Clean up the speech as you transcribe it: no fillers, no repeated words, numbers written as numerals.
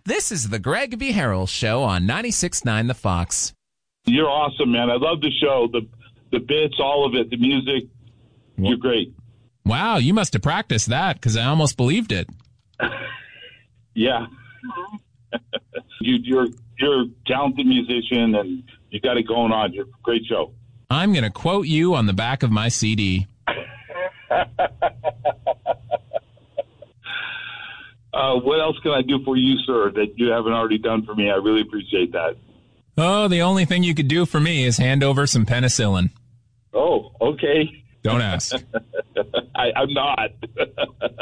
This is the Greg V. Harrell Show on 96.9 The Fox. You're awesome, man. I love the show, the bits, all of it, the music. You're great. Wow, you must have practiced that because I almost believed it. Yeah. You're a talented musician, and you got it going on. You're a great show. I'm going to quote you on the back of my CD. What else can I do for you, sir, that you haven't already done for me? I really appreciate that. Oh, the only thing you could do for me is hand over some penicillin. Oh, okay. Don't ask. I'm not.